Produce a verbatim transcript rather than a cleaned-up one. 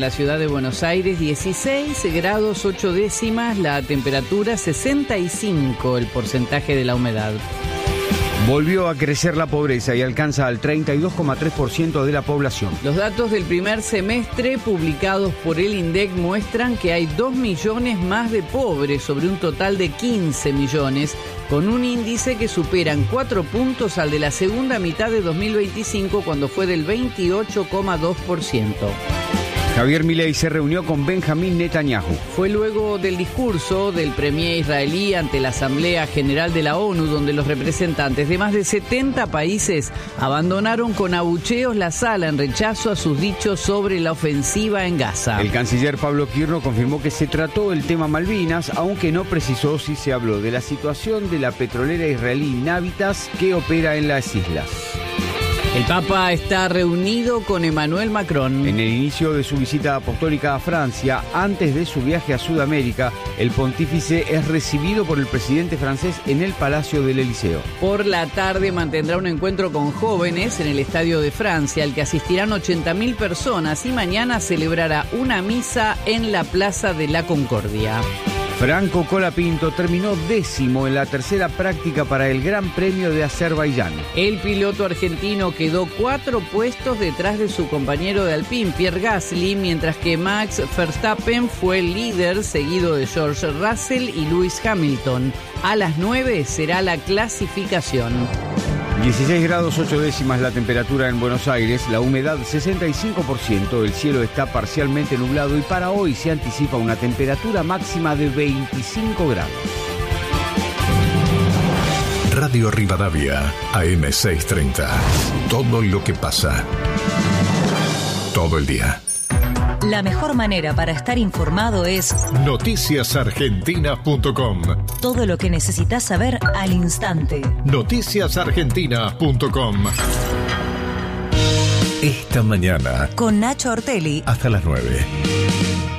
La ciudad de Buenos Aires, dieciséis grados ocho décimas, la temperatura sesenta y cinco, el porcentaje de la humedad. Volvió a crecer la pobreza y alcanza al treinta y dos coma tres por ciento de la población. Los datos del primer semestre publicados por el INDEC muestran que hay dos millones más de pobres sobre un total de quince millones, con un índice que supera en cuatro puntos al de la segunda mitad de dos mil veinticinco, cuando fue del veintiocho coma dos por ciento. Javier Milei se reunió con Benjamín Netanyahu. Fue luego del discurso del premier israelí ante la Asamblea General de la ONU, donde los representantes de más de setenta países abandonaron con abucheos la sala en rechazo a sus dichos sobre la ofensiva en Gaza. El canciller Pablo Quirno confirmó que se trató el tema Malvinas, aunque no precisó si se habló de la situación de la petrolera israelí Navitas, que opera en las islas. El Papa está reunido con Emmanuel Macron. En el inicio de su visita apostólica a Francia, antes de su viaje a Sudamérica, el pontífice es recibido por el presidente francés en el Palacio del Eliseo. Por la tarde mantendrá un encuentro con jóvenes en el Estadio de Francia, al que asistirán ochenta mil personas, y mañana celebrará una misa en la Plaza de la Concordia. Franco Colapinto terminó décimo en la tercera práctica para el Gran Premio de Azerbaiyán. El piloto argentino quedó cuatro puestos detrás de su compañero de Alpine, Pierre Gasly, mientras que Max Verstappen fue el líder, seguido de George Russell y Lewis Hamilton. A las nueve será la clasificación. dieciséis grados ocho décimas la temperatura en Buenos Aires, la humedad sesenta y cinco por ciento, el cielo está parcialmente nublado y para hoy se anticipa una temperatura máxima de veinticinco grados. Radio Rivadavia, A M seiscientos treinta. Todo lo que pasa. Todo el día. La mejor manera para estar informado es noticias argentinas punto com. Todo lo que necesitas saber al instante. noticias argentinas punto com. Esta mañana con Nacho Ortelli hasta las nueve.